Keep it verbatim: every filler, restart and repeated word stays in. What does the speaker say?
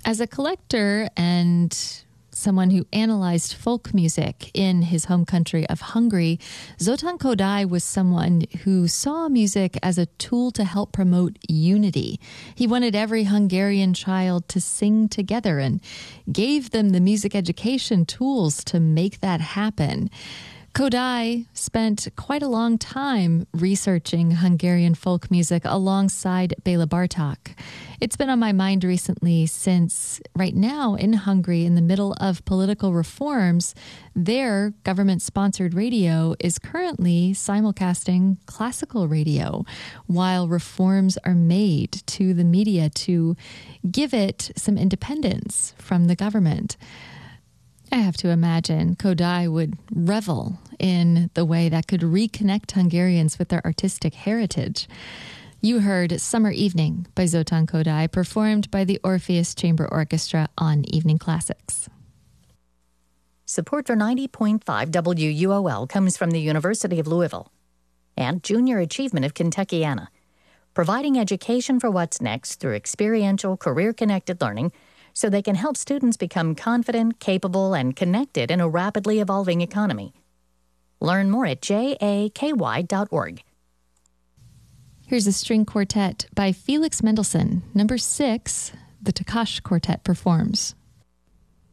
As a collector and someone who analyzed folk music in his home country of Hungary, Zoltán Kodály was someone who saw music as a tool to help promote unity. He wanted every Hungarian child to sing together and gave them the music education tools to make that happen. Kodály spent quite a long time researching Hungarian folk music alongside Béla Bartók. It's been on my mind recently since right now in Hungary, in the middle of political reforms, their government-sponsored radio is currently simulcasting classical radio while reforms are made to the media to give it some independence from the government. I have to imagine Kodály would revel in the way that could reconnect Hungarians with their artistic heritage. You heard Summer Evening by Zoltán Kodály, performed by the Orpheus Chamber Orchestra on Evening Classics. Support for ninety point five W U O L comes from the University of Louisville and Junior Achievement of Kentuckiana, providing education for what's next through experiential, career-connected learning so they can help students become confident, capable, and connected in a rapidly evolving economy. Learn more at J A K Y dot org. Here's a string quartet by Felix Mendelssohn. Number six, the Takash Quartet performs.